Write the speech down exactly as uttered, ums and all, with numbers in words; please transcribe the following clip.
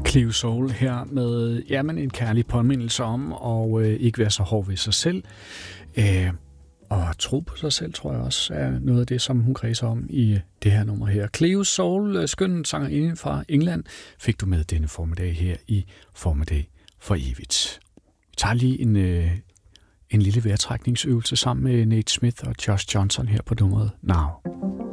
Cleo Sol her med jamen, en kærlig påmindelse om at øh, ikke være så hård ved sig selv. Øh, og tro på sig selv, tror jeg også, er noget af det, som hun kredser om i det her nummer her. Cleo Sol, skøn sangerinde fra England, fik du med denne formiddag her i Formiddag for evigt. Vi tager lige en, øh, en lille vejrtrækningsøvelse sammen med Nate Smith og Josh Johnson her på nummeret Now.